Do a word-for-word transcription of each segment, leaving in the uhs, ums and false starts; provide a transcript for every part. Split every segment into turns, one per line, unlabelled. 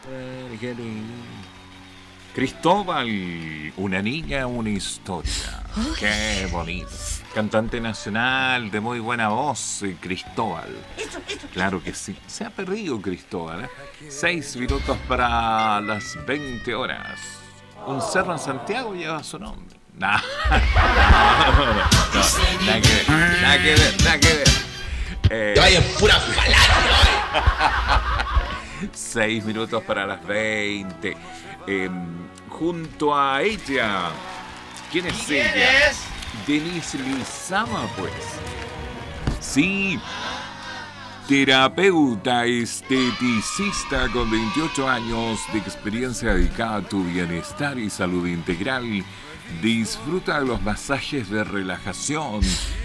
Cristóbal, una niña, una historia. Qué bonito. Cantante nacional de muy buena voz, eh, Cristóbal. Claro que sí. Se ha perdido Cristóbal. ¿eh? Seis minutos para las veinte horas. Un cerro en Santiago lleva su nombre. Nah. No, no, no, no, nada que ver, nada que ver, nada que ver. Eh,
Vaya pura falacia.
Seis minutos para las veinte. Eh, junto a ella. ¿Quién es
¿Quién
ella?
es?
Denise Lizama, pues. Sí. Terapeuta esteticista con veintiocho años de experiencia dedicada a tu bienestar y salud integral. Disfruta de los masajes de relajación,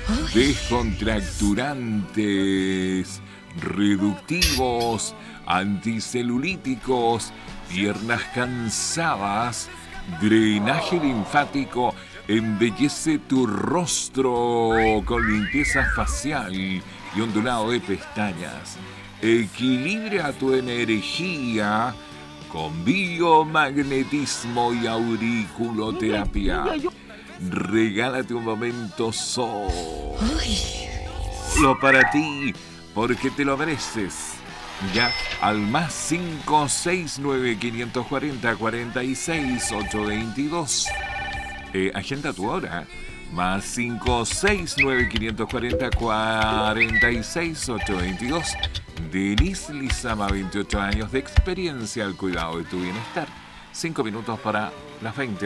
descontracturantes, reductivos, anticelulíticos, piernas cansadas, drenaje linfático, embellece tu rostro con limpieza facial y ondulado de pestañas. Equilibra tu energía con biomagnetismo y auriculoterapia. Regálate un momento solo para ti, porque te lo mereces. Ya al más cinco seis nueve cinco cuatro cero cuatro seis ocho dos dos. Eh, agenda tu hora. Más cinco seis nueve cinco cuatro cero cuatro seis ocho dos dos. Denise Lizama, veintiocho años de experiencia al cuidado de tu bienestar. cinco minutos para las veinte